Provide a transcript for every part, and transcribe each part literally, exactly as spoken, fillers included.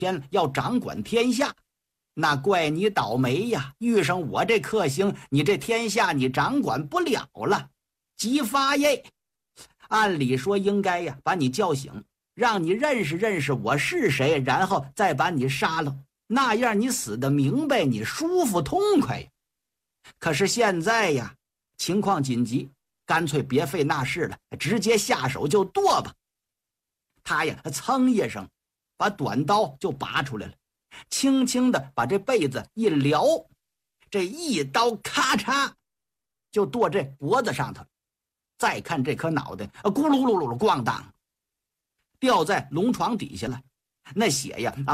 天要掌管天下，那怪你倒霉呀！遇上我这克星，你这天下你掌管不了了。姬发耶，按理说应该呀把你叫醒，让你认识认识我是谁，然后再把你杀了，那样你死得明白，你舒服痛快呀。可是现在呀，情况紧急，干脆别费那事了，直接下手就剁吧。他呀噌一声把短刀就拔出来了，轻轻地把这被子一撩，这一刀咔嚓就剁这脖子上头。再看这颗脑袋，咕噜噜噜噜咣当掉在龙床底下了，那血呀啊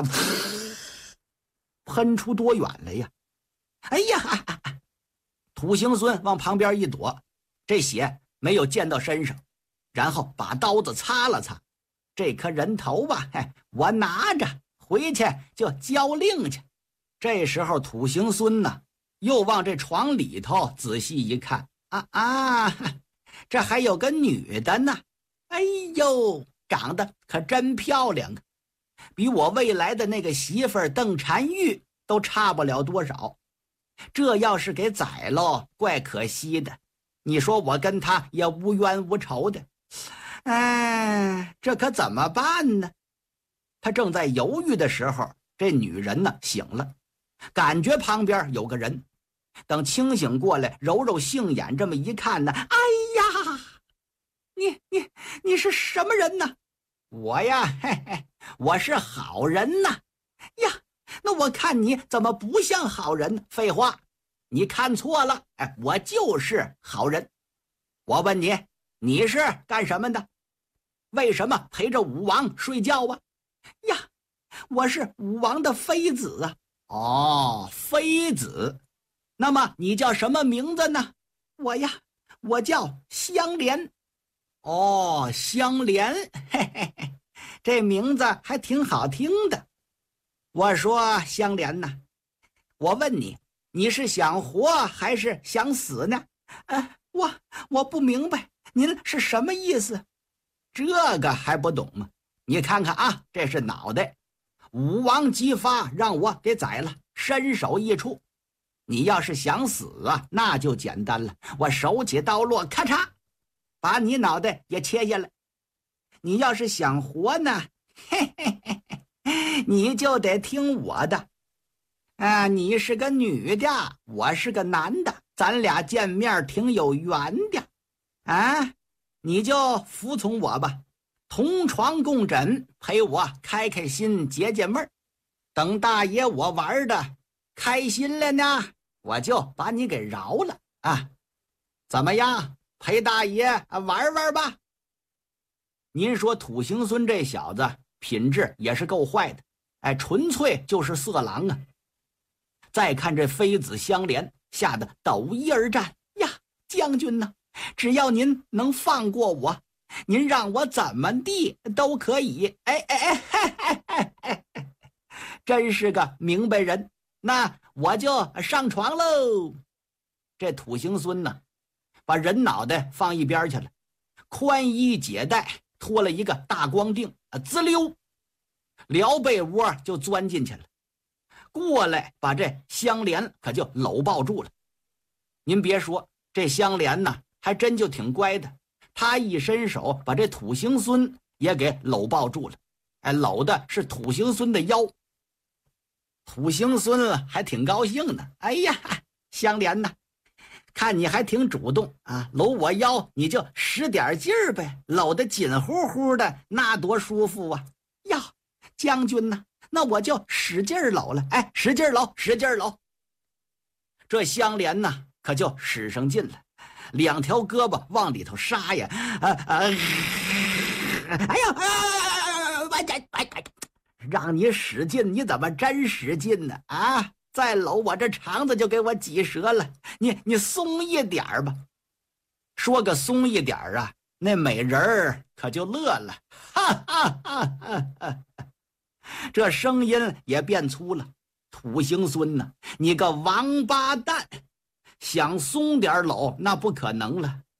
喷出多远来呀！哎呀，土行孙往旁边一躲，这血没有溅到身上，然后把刀子擦了擦，这颗人头吧，嘿，我拿着回去就交令去。这时候土行孙呢，又往这床里头仔细一看，啊啊，这还有个女的呢！哎呦，长得可真漂亮啊，比我未来的那个媳妇儿邓婵玉都差不了多少。这要是给宰了，怪可惜的。你说我跟他也无冤无仇的，哎，这可怎么办呢？他正在犹豫的时候，这女人呢醒了，感觉旁边有个人。等清醒过来，揉揉杏眼，这么一看呢，哎呀，你你你是什么人呢？我呀，嘿嘿，我是好人呐。呀，那我看你怎么不像好人？废话，你看错了，哎，我就是好人。我问你，你是干什么的？为什么陪着武王睡觉啊？呀，我是武王的妃子啊。哦，妃子。那么你叫什么名字呢？我呀，我叫香莲。哦，香莲，嘿嘿嘿，这名字还挺好听的。我说香莲呐，我问你，你是想活还是想死呢？呃，我我不明白您是什么意思。这个还不懂吗？你看看啊，这是脑袋，武王姬发让我给宰了，身首异处。你要是想死啊，那就简单了，我手起刀落，咔嚓把你脑袋也切下来。你要是想活呢，嘿嘿嘿嘿，你就得听我的啊！你是个女的，我是个男的，咱俩见面挺有缘的啊！你就服从我吧，同床共枕，陪我开开心，解解闷儿。等大爷我玩的开心了呢，我就把你给饶了啊！怎么样，陪大爷玩玩吧？您说土行孙这小子品质也是够坏的，哎，纯粹就是色狼啊！再看这妃子香莲，吓得抖衣而战呀！将军呢？只要您能放过我，您让我怎么地都可以。哎哎哎哎哎哎哎，真是个明白人。那我就上床喽。这土行孙呢，把人脑袋放一边去了，宽衣解带，脱了一个大光腚，滋溜撩被窝就钻进去了，过来把这香莲可就搂抱住了。您别说，这香莲呢还真就挺乖的，他一伸手把这土行孙也给搂抱住了，哎，搂的是土行孙的腰。土行孙还挺高兴呢，哎呀，香莲呐，看你还挺主动啊，搂我腰你就使点劲儿呗，搂得紧乎乎的，那多舒服啊！呀，将军呐，那我就使劲儿搂了，哎，使劲儿搂，使劲儿搂。这香莲呐，可就使上劲了，两条胳膊往里头杀呀，啊啊！哎呀，哎呀，哎呀，让你使劲，你怎么真使劲呢？啊！再搂我这肠子就给我挤折了，你你松一点吧。说个松一点啊，那美人儿可就乐了，哈哈哈哈哈！这声音也变粗了。土行孙呢，你个王八蛋，想松点搂那不可能了，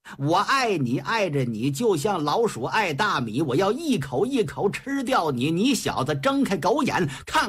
我爱你，爱着你，就像老鼠爱大米，我要一口一口吃掉你！你小子睁开狗眼看！